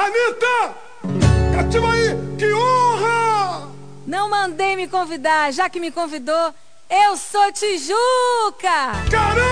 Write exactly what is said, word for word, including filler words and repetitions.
Anitta! Cativa aí, que honra! Não mandei me convidar, já que me convidou, eu sou Tijuca! Caramba!